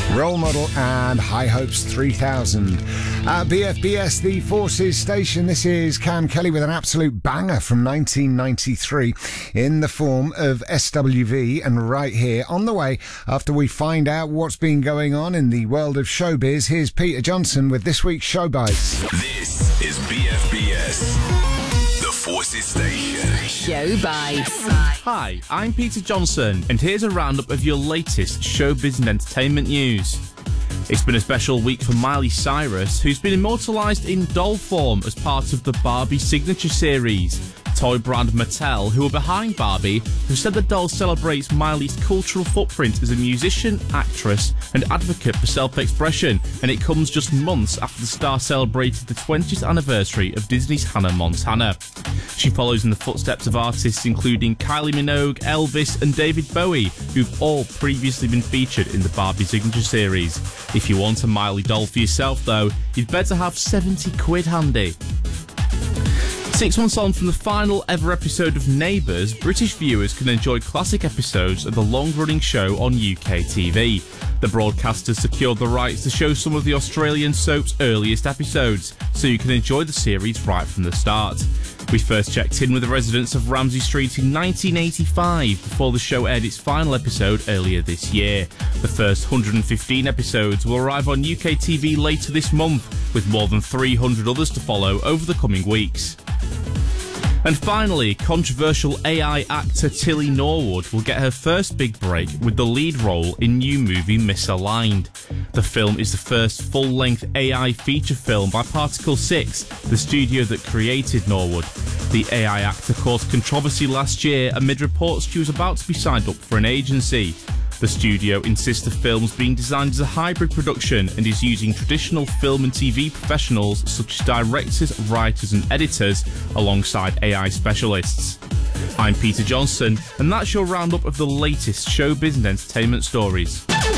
Role Model and High Hopes 3000. BFBS, the Forces station. This is Cam Kelly with an absolute banger from 1993 in the form of SWV, and right here on the way after we find out what's been going on in the world of showbiz. Here's Peter Johnson with this week's Show Bites. This is BFBS, the Forces station. Show Bites. Hi, I'm Peter Johnson, and here's a roundup of your latest showbiz and entertainment news. It's been a special week for Miley Cyrus, who's been immortalised in doll form as part of the Barbie Signature Series. Toy brand Mattel, who are behind Barbie, have said the doll celebrates Miley's cultural footprint as a musician, actress and advocate for self-expression, and it comes just months after the star celebrated the 20th anniversary of Disney's Hannah Montana. She follows in the footsteps of artists including Kylie Minogue, Elvis and David Bowie, who've all previously been featured in the Barbie Signature Series. If you want a Miley doll for yourself though, you'd better have 70 quid handy. 6 months on from the final ever episode of Neighbours, British viewers can enjoy classic episodes of the long-running show on UK TV. The broadcasters secured the rights to show some of the Australian soap's earliest episodes, so you can enjoy the series right from the start. We first checked in with the residents of Ramsay Street in 1985 before the show aired its final episode earlier this year. The first 115 episodes will arrive on UK TV later this month, with more than 300 others to follow over the coming weeks. And finally, controversial AI actor Tilly Norwood will get her first big break with the lead role in new movie Misaligned. The film is the first full-length AI feature film by Particle 6, the studio that created Norwood. The AI actor caused controversy last year amid reports she was about to be signed up for an agency. The studio insists the film's being designed as a hybrid production and is using traditional film and TV professionals such as directors, writers and editors alongside AI specialists. I'm Peter Johnson, and that's your roundup of the latest showbiz and entertainment stories.